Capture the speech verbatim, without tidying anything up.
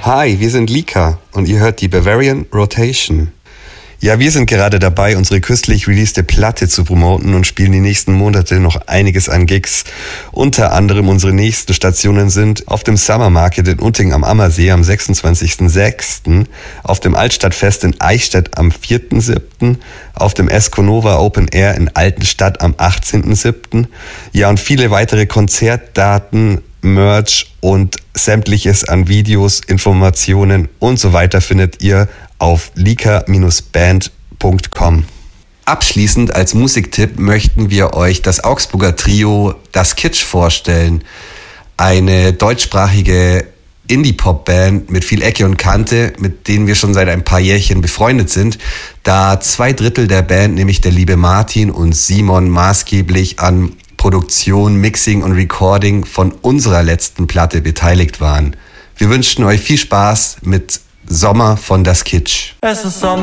Hi, wir sind Lika und ihr hört die Bavarian Rotation. Ja, wir sind gerade dabei, unsere kürzlich releaste Platte zu promoten und spielen die nächsten Monate noch einiges an Gigs. Unter anderem unsere nächsten Stationen sind auf dem Summer Market in Utting am Ammersee am sechsundzwanzigsten sechsten, auf dem Altstadtfest in Eichstätt am vierten siebten, auf dem Esconova Open Air in Altenstadt am achtzehnten siebten. Ja, und viele weitere Konzertdaten, Merch und sämtliches an Videos, Informationen und so weiter findet ihr auf lika Bindestrich band Punkt com. Abschließend als Musiktipp möchten wir euch das Augsburger Trio Das Kitsch vorstellen. Eine deutschsprachige Indie-Pop-Band mit viel Ecke und Kante, mit denen wir schon seit ein paar Jährchen befreundet sind, da zwei Drittel der Band, nämlich der liebe Martin und Simon, maßgeblich an Produktion, Mixing und Recording von unserer letzten Platte beteiligt waren. Wir wünschen euch viel Spaß mit Sommer von Das Kitsch. Es ist Sommer.